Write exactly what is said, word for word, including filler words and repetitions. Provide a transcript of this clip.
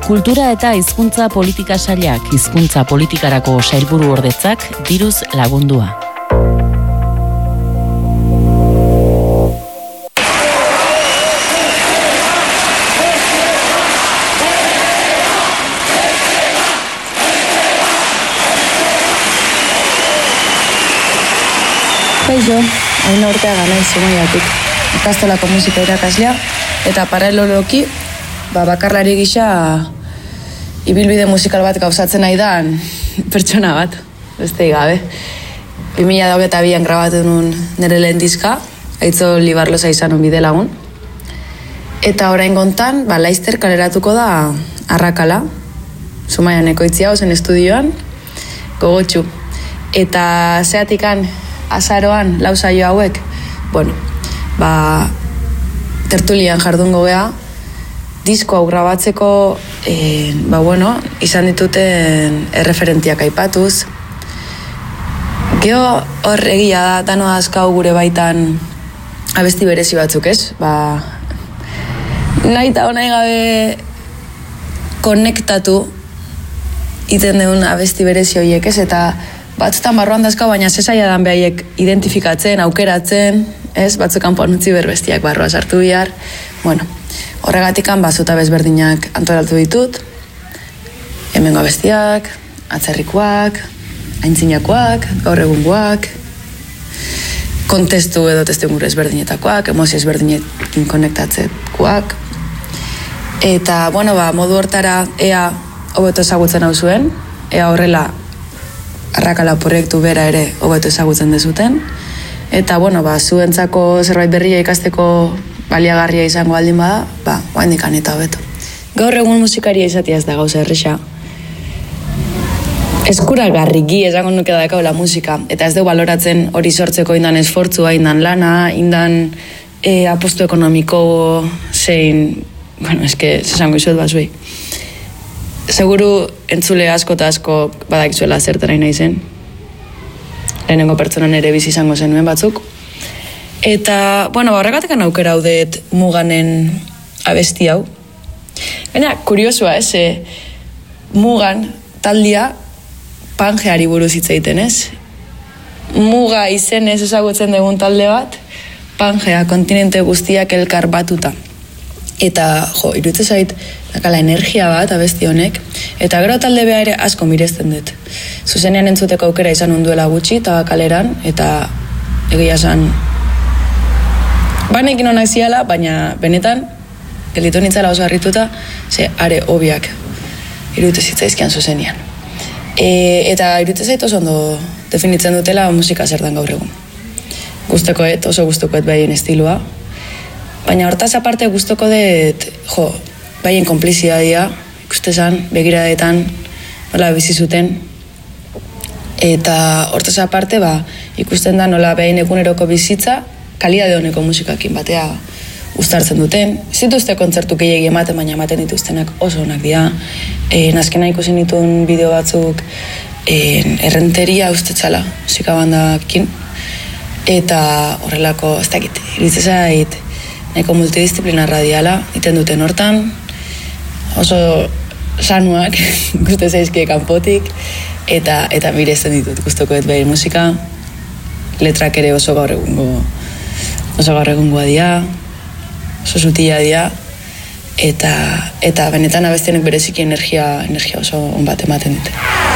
Kultura eta hizkuntza politika sailak hizkuntza politikarako sailburu ordetzak diruz lagundua. Kaixo, Aina Urteaga naiz Zumaiatik, ikastolako musika irakaslea eta paraleloloki ba, bakarlari gisa ibilbide musikal bat gauzatzen nahi da pertsona bat, beste gabe. bi mila hogeita bian grabatu nun nire lehen diska, Aitzo Libarloza izan un bide lagun. Eta orain gontan, ba, laizter kaleratuko da Arrakala, Zumaian ekoitzia zen estudioan, gogotxu. Eta zeatikan azaroan lau saio hauek, bueno, ba, tertulian jardungo gea, disko hau grabatzeko, e, ba, bueno, izan dituten erreferentiak aipatuz. Geo hor egia da, dano azkau gure baitan abesti berezi batzuk, ez? Ba, nahi eta nahi gabe konektatu iten deun abesti berezi horiek, ez? Eta batzutan barruan dazkau, baina zesaia dan behaiek identifikatzen, aukeratzen, ez? Batzuk kanpoan utzi berbestiak barrua sartu bihar. Bueno, horregatikan bazuta bezberdinak antolatu ditut. Hemengo abestiak, atzerrikoak, aintzinakoak, gaur egungoak, kontestu edo testimuru ezberdinetakoak, emozio ezberdinekin konektatzekoak. Eta, bueno, ba, modu hortara ea hobeto ezagutzen hau zuen, ea horrela Arrakala proiektu bera ere hobeto ezagutzen dezuten. Eta, bueno, ba, zuentzako zerbait berria ikasteko baliagarria izango aldin bada, ba, oaindikan eta hobeto. Gaur egun musikaria izatea ez da gauza erresa. Eskuragarriki esango nuke daukaula musika, eta ez dugu baloratzen hori sortzeko indan esfortzua, indan lana, indan e, apostu ekonomiko zein, bueno, eske, esango izuet bazuei. Seguru entzule asko eta asko badakizuela zertan nahi zen. Lehenengo pertsonan ere bizi izango zenuen batzuk. Eta, bueno, horregatekan aukera haudet Muganen abesti hau. Baina, kuriosua, ez? E, Mugan taldia Pangeari buruz hitz egiten, ez? Muga izenez ezagutzen dugun talde bat, Pangea kontinente guztiak elkar batuta. Eta, jo, irutze zait, dakala energia bat abesti honek, eta gero talde beha ere asko miresten dut. Zuzenean entzuteko aukera izan unduela gutxi, eta kaleran, eta egia esan, banekin honak ziala, baina benetan, gelitu nintzala oso harrituta, ze are hobiak irutze zitzaizkian zuzenean. E, eta irutze zait oso ondo definitzen dutela musika zer dan gaur egun. Guztekoet, oso guztekoet behien estilua, baina hortaz aparte guztoko dut, jo, baien konplizidadia, ikustezan, begiradetan, nola bizi zuten, eta hortaz aparte, ba, ikusten da nola behin eguneroko bizitza, kalidade honeko musikakin batea uztartzen duten. Zituzte kontzertu gehiagi ematen, baina ematen dituztenak oso onak dira. E, nazkena ikusi nituen bideo batzuk e, errenteria ustetzala musika bandakin, eta horrelako, ez dakit, iritze zait, nahiko multidisciplinarra diala, iten duten hortan, oso sanuak, guzti zaizkie kanpotik, eta, eta miresten ditut guztokoet behir musika, letrak ere oso gaur egungo, oso gaur egungoa dia, oso zutia dia, eta, eta benetan abestienek bereziki energia, energia oso on bat ematen dute.